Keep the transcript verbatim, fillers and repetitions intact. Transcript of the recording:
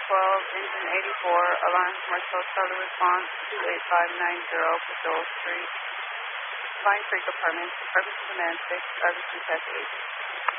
twelve, engine eighty-four, alarm commercial, Charlie response two eight five nine zero, Patrol Street, Vine Creek Apartments, Apartment Command six, Arlington, Tech eight.